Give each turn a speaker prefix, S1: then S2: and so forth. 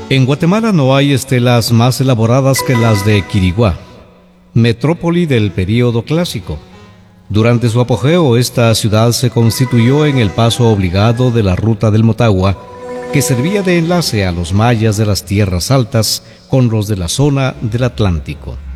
S1: En Guatemala no hay estelas más elaboradas que las de Quiriguá, metrópoli del período clásico. Durante su apogeo, esta ciudad se constituyó en el paso obligado de la ruta del Motagua, que servía de enlace a los mayas de las tierras altas con los de la zona del Atlántico.